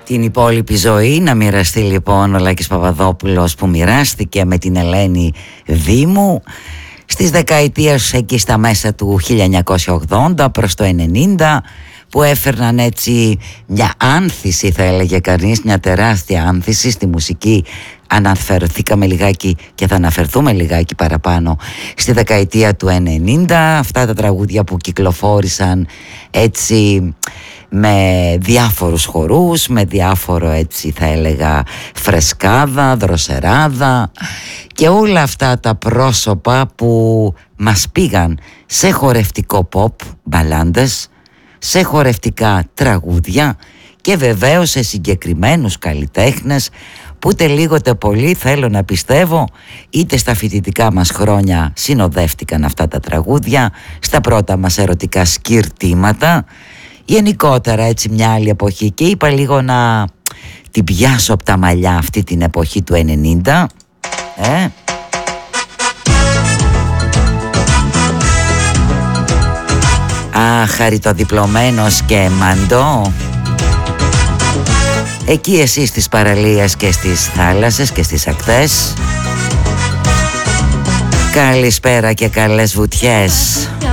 την υπόλοιπη ζωή. Να μοιραστεί λοιπόν ο Λάκης Παπαδόπουλος που μοιράστηκε με την Ελένη Δήμου στις δεκαετίες εκεί στα μέσα του 1980 προς το 90, που έφερναν έτσι μια άνθηση, θα έλεγε κανείς, μια τεράστια άνθηση στη μουσική. Αναφερθήκαμε λιγάκι και θα αναφερθούμε λιγάκι παραπάνω στη δεκαετία του 90, αυτά τα τραγούδια που κυκλοφόρησαν έτσι με διάφορους χορούς, με διάφορο έτσι θα έλεγα φρεσκάδα, δροσεράδα και όλα αυτά τα πρόσωπα που μας πήγαν σε χορευτικό pop, μπαλάντες, σε χορευτικά τραγούδια και βεβαίως σε συγκεκριμένους καλλιτέχνες που είτε λίγο είτε πολύ, θέλω να πιστεύω, είτε στα φοιτητικά μας χρόνια συνοδεύτηκαν αυτά τα τραγούδια, στα πρώτα μας ερωτικά σκυρτήματα, γενικότερα έτσι μια άλλη εποχή. Και είπα λίγο να την πιάσω από τα μαλλιά αυτή την εποχή του 90. Χαριτοδιπλωμένος και μαντό. Εκεί εσύ στις παραλίες και στις θάλασσες και στις ακτές. Καλησπέρα και καλές βουτιές.